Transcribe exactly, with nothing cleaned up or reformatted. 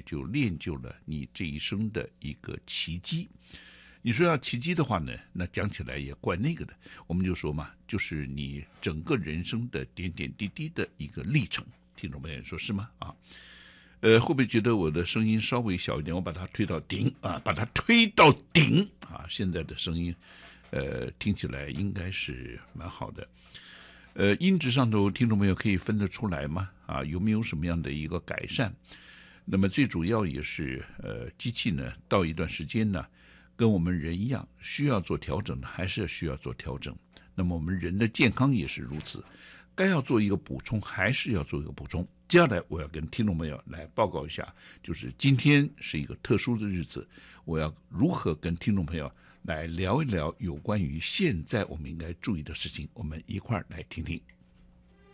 就练就了你这一生的一个奇迹。你说要奇迹的话呢，那讲起来也怪那个的。我们就说嘛，就是你整个人生的点点滴滴的一个历程。听众朋友说是吗？啊，呃，会不会觉得我的声音稍微小一点？我把它推到顶啊，把它推到顶啊！现在的声音，呃，听起来应该是蛮好的。呃，音质上头，听众朋友可以分得出来吗？啊，有没有什么样的一个改善？那么最主要也是，呃，机器呢，到一段时间呢，跟我们人一样，需要做调整的，还是需要做调整。那么我们人的健康也是如此，该要做一个补充，还是要做一个补充。接下来我要跟听众朋友来报告一下，就是今天是一个特殊的日子，我要如何跟听众朋友来聊一聊有关于现在我们应该注意的事情，我们一块儿来听听。